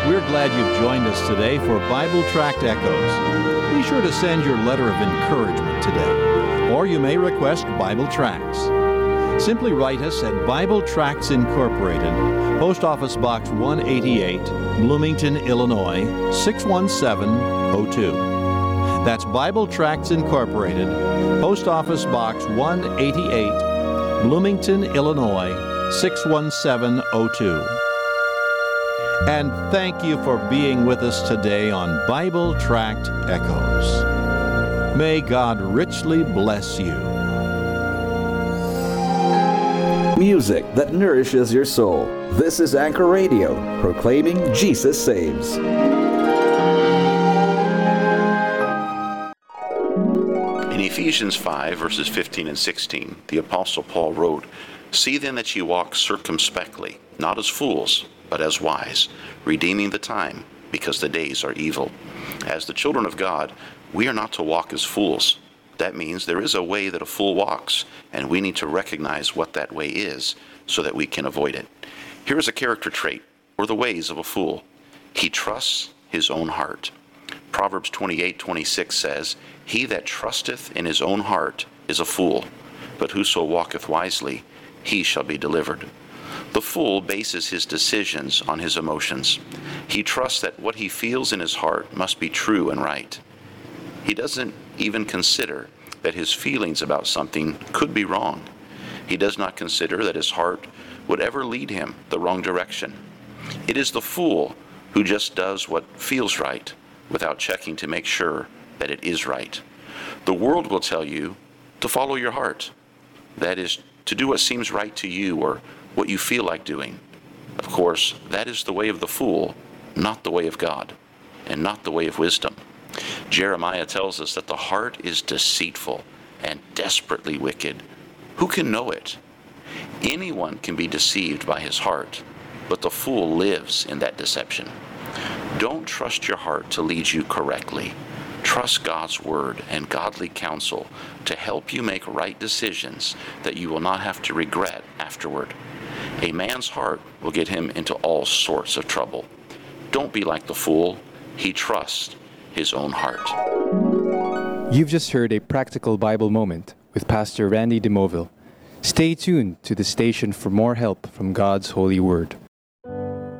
We're glad you've joined us today for Bible Tract Echoes. Be sure to send your letter of encouragement today, or you may request Bible Tracts. Simply write us at Bible Tracts Incorporated, Post Office Box 188, Bloomington, Illinois, 61702. That's Bible Tracts Incorporated, Post Office Box 188, Bloomington, Illinois, 61702. And thank you for being with us today on Bible Tract Echoes. May God richly bless you. Music that nourishes your soul. This is Anchor Radio, proclaiming Jesus saves. In Ephesians 5, verses 15 and 16, the Apostle Paul wrote, "See then that ye walk circumspectly, not as fools, but as wise, redeeming the time, because the days are evil." As the children of God, we are not to walk as fools. That means there is a way that a fool walks, and we need to recognize what that way is so that we can avoid it. Here is a character trait, or the ways of a fool. He trusts his own heart. Proverbs 28:26 says, "He that trusteth in his own heart is a fool, but whoso walketh wisely, he shall be delivered." The fool bases his decisions on his emotions. He trusts that what he feels in his heart must be true and right. He doesn't even consider that his feelings about something could be wrong. He does not consider that his heart would ever lead him the wrong direction. It is the fool who just does what feels right without checking to make sure that it is right. The world will tell you to follow your heart. That is, to do what seems right to you or what you feel like doing. Of course, that is the way of the fool, not the way of God, and not the way of wisdom. Jeremiah tells us that the heart is deceitful and desperately wicked. Who can know it? Anyone can be deceived by his heart, but the fool lives in that deception. Don't trust your heart to lead you correctly. Trust God's word and godly counsel to help you make right decisions that you will not have to regret afterward. A man's heart will get him into all sorts of trouble. Don't be like the fool. He trusts his own heart. You've just heard a practical Bible moment with Pastor Randy DeMoville. Stay tuned to the station for more help from God's holy word.